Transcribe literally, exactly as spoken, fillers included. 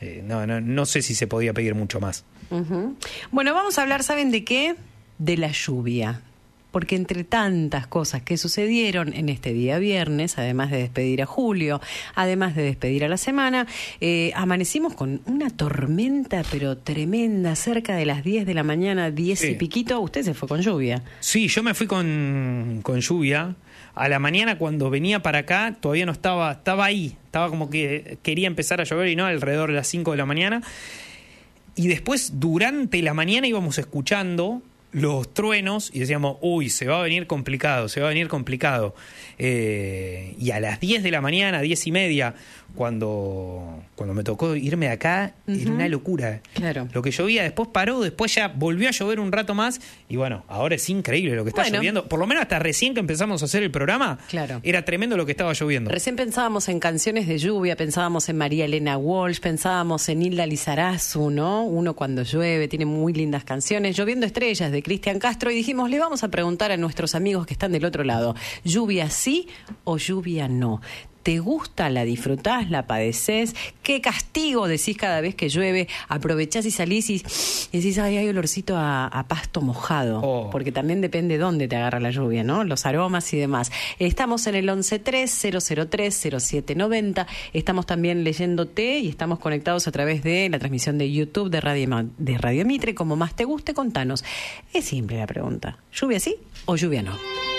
Eh, no, no, no sé si se podía pedir mucho más. Uh-huh. Bueno, vamos a hablar, ¿saben de qué? De la lluvia. Porque entre tantas cosas que sucedieron en este día viernes, además de despedir a Julio, además de despedir a la semana, eh, amanecimos con una tormenta, pero tremenda, cerca de las diez de la mañana, diez sí. y piquito. Usted se fue con lluvia. Sí, yo me fui con, con lluvia. A la mañana, cuando venía para acá, todavía no estaba, estaba ahí. Estaba como que quería empezar a llover y no, alrededor de las cinco de la mañana. Y después, durante la mañana, íbamos escuchando los truenos y decíamos, uy, se va a venir complicado, se va a venir complicado. Eh, y a las diez de la mañana, diez y media, cuando, cuando me tocó irme de acá, uh-huh. era una locura. Claro. Lo que llovía, después paró, después ya volvió a llover un rato más, y bueno, ahora es increíble lo que está bueno. lloviendo. Por lo menos hasta recién que empezamos a hacer el programa, claro. era tremendo lo que estaba lloviendo. Recién pensábamos en canciones de lluvia, pensábamos en María Elena Walsh, pensábamos en Hilda Lizarazu, ¿no? Uno cuando llueve, tiene muy lindas canciones. Lloviendo Estrellas, de Cristian Castro, y dijimos, le vamos a preguntar a nuestros amigos que están del otro lado, ¿lluvia sí o lluvia no? ¿Te gusta? ¿La disfrutás? ¿La padecés? ¿Qué castigo decís cada vez que llueve? Aprovechás y salís y decís, ay, hay olorcito a, a pasto mojado. Oh. Porque también depende dónde te agarra la lluvia, ¿no? Los aromas y demás. Estamos en el once tres cero cero tres cero siete noventa. Estamos también leyéndote y estamos conectados a través de la transmisión de YouTube de Radio, de Radio Mitre. Como más te guste, contanos. Es simple la pregunta. ¿Lluvia sí o lluvia no?